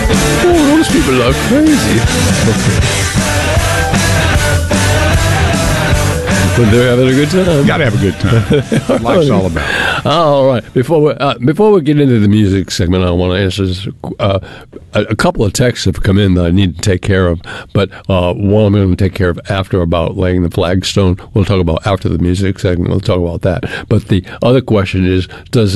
Oh, those people are crazy. But they're having a good time. Got to have a good time. Life's all about it. All right. Before we get into the music segment, I want to answer this, a couple of texts have come in that I need to take care of. But one I'm going to take care of after about laying the flagstone. We'll talk about after the music segment. We'll talk about that. But the other question is, does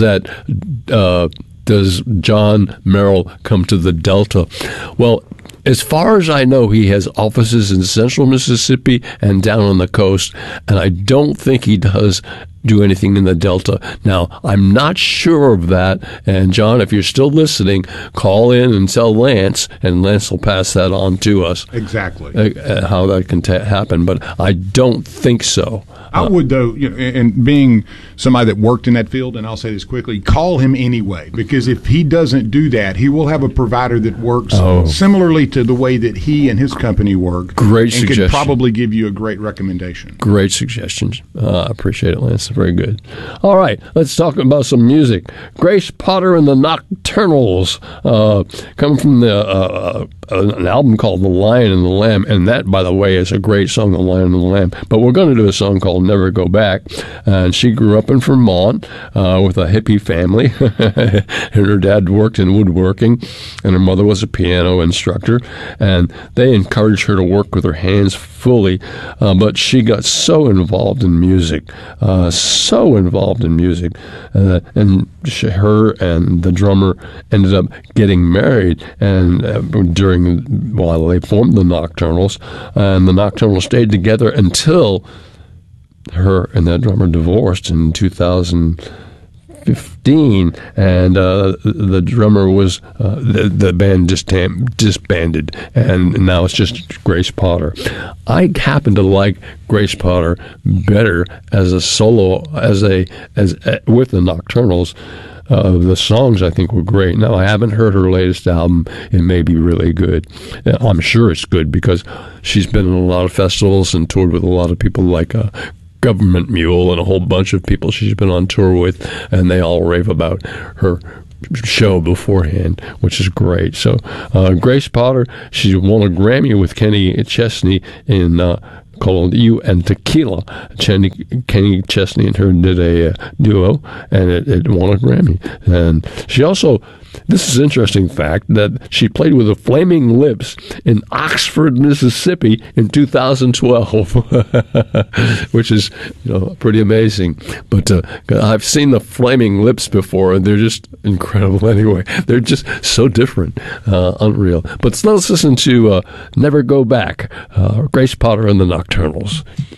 John Merrill come to the Delta? Well, as far as I know, he has offices in central Mississippi and down on the coast, and I don't think he does do anything in the Delta. Now, I'm not sure of that, and John, if you're still listening, call in and tell Lance, and Lance will pass that on to us. Exactly. How that can happen, but I don't think so. I would, though, and being somebody that worked in that field, and I'll say this quickly, call him anyway, because if he doesn't do that, he will have a provider that works similarly to the way that he and his company work. Great suggestion. And could probably give you a great recommendation. Great suggestions. I appreciate it, Lance. Very good. All right, let's talk about some music. Grace Potter and the Nocturnals come from an album called The Lion and the Lamb, and that, by the way, is a great song, The Lion and the Lamb. But we're going to do a song called Never Go Back, and she grew up in Vermont with a hippie family, and her dad worked in woodworking, and her mother was a piano instructor, and they encouraged her to work with her hands fully, but she got so involved in music, and her and the drummer ended up getting married, and while they formed the Nocturnals, and the Nocturnals stayed together until her and that drummer divorced in 2015, and the drummer was the band disbanded, and now it's just Grace Potter. I happen to like Grace Potter better as a solo, as with the Nocturnals. The songs, I think, were great. Now, I haven't heard her latest album. It may be really good. I'm sure it's good because she's been in a lot of festivals and toured with a lot of people like Government Mule and a whole bunch of people she's been on tour with, and they all rave about her show beforehand, which is great. So Grace Potter, she won a Grammy with Kenny Chesney in called You and Tequila. Kenny Chesney and her did a duo, and it won a Grammy. And she also, this is an interesting fact, that she played with the Flaming Lips in Oxford, Mississippi in 2012, which is pretty amazing. But I've seen the Flaming Lips before, and they're just incredible anyway. They're just so different, unreal. But let's listen to Never Go Back, Grace Potter and the Nocturnals.